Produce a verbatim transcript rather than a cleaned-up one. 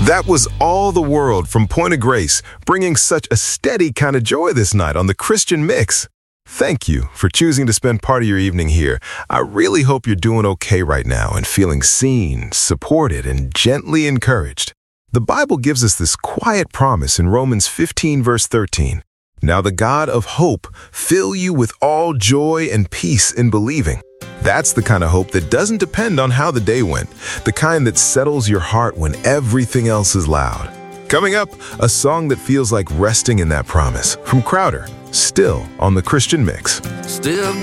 That was All the World from Point of Grace, bringing such a steady kind of joy this night on the Christian Mix. Thank you for choosing to spend part of your evening here. I really hope you're doing okay right now and feeling seen, supported, and gently encouraged. The Bible gives us this quiet promise in Romans fifteen, verse thirteen. Now the God of hope fill you with all joy and peace in believing. That's the kind of hope that doesn't depend on how the day went, the kind that settles your heart when everything else is loud. Coming up, a song that feels like resting in that promise from Crowder, Still on the Christian Mix. Still